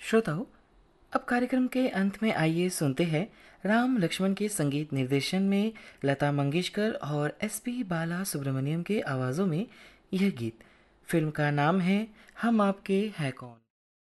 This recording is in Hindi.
श्रोताओं, अब कार्यक्रम के अंत में आइए सुनते हैं राम लक्ष्मण के संगीत निर्देशन में लता मंगेशकर और एसपी बाला सुब्रमण्यम के आवाज़ों में यह गीत। फिल्म का नाम है हम आपके हैं कौन।